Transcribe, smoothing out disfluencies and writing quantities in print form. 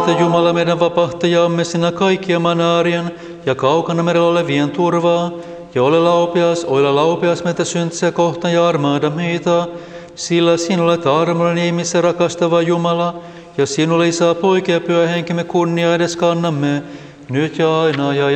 meitä Jumala meidän vapahtajamme sinä kaikkia manaarien ja kaukana merellä olevien turvaa, ja ole laupeas meitä syntiä kohtaan ja armaada meitä, sillä sinulle olet armollinen ihmisiä rakastava Jumala, ja sinulle Isä, Poika ja Pyhä Henkemme kunnia edes kannamme, nyt ja aina ja